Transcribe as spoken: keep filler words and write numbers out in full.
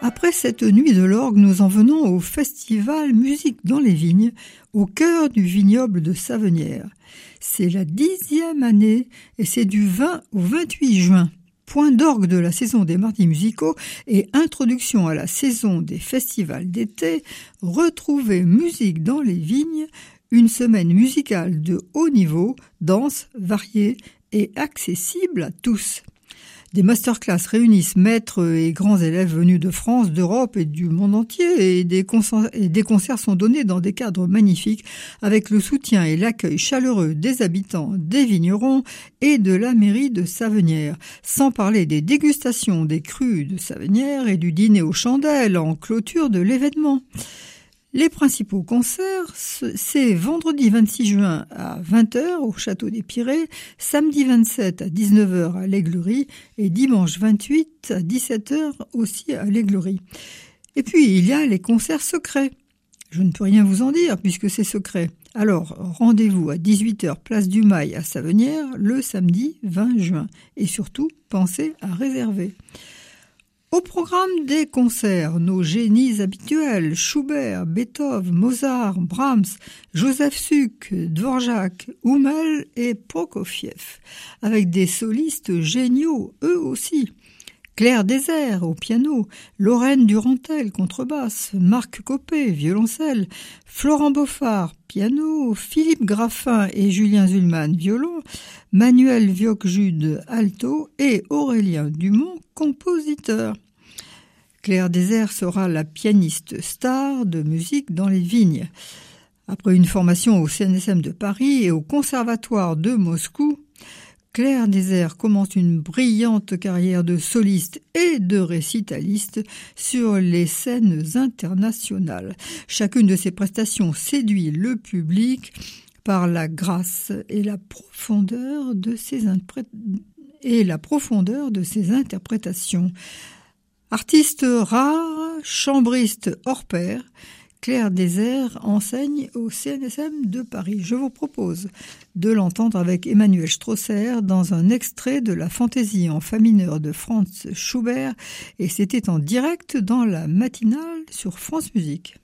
Après cette nuit de l'orgue, nous en venons au festival Musique dans les vignes, au cœur du vignoble de Savenières. C'est la dixième année et c'est du vingt au vingt-huit juin. Point d'orgue de la saison des mardis musicaux et introduction à la saison des festivals d'été, retrouvez Musique dans les vignes, une semaine musicale de haut niveau, dense, variée et accessible à tous. Des masterclass réunissent maîtres et grands élèves venus de France, d'Europe et du monde entier et des, concerts, et des concerts sont donnés dans des cadres magnifiques avec le soutien et l'accueil chaleureux des habitants, des vignerons et de la mairie de Savenières, sans parler des dégustations des crus de Savenières et du dîner aux chandelles en clôture de l'événement. Les principaux concerts, c'est vendredi vingt-six juin à vingt heures au Château des Pirées, samedi vingt-sept à dix-neuf heures à l'Aiglerie et dimanche vingt-huit à dix-sept heures aussi à l'Aiglerie. Et puis il y a les concerts secrets. Je ne peux rien vous en dire puisque c'est secret. Alors rendez-vous à dix-huit heures place du Mail à Savenières le samedi vingt juin. Et surtout, pensez à réserver. Au programme des concerts, nos génies habituels, Schubert, Beethoven, Mozart, Brahms, Joseph Suk, Dvorak, Hummel et Prokofiev, avec des solistes géniaux, eux aussi. Claire Désert au piano, Lorraine Durantel, contrebasse, Marc Copé, violoncelle, Florent Beaufard, piano, Philippe Graffin et Julien Zullmann, violon, Manuel Viocjude, alto et Aurélien Dumont, compositeur. Claire Désert sera la pianiste star de Musique dans les vignes. Après une formation au C N S M de Paris et au Conservatoire de Moscou, Claire Désert commence une brillante carrière de soliste et de récitaliste sur les scènes internationales. Chacune de ses prestations séduit le public par la grâce et la profondeur de ses, impré- et la profondeur de ses interprétations. Artiste rare, chambriste hors pair, Claire Désert enseigne au C N S M de Paris. Je vous propose de l'entendre avec Emmanuel Strosser dans un extrait de la fantaisie en fa mineur de Franz Schubert et c'était en direct dans la matinale sur France Musique.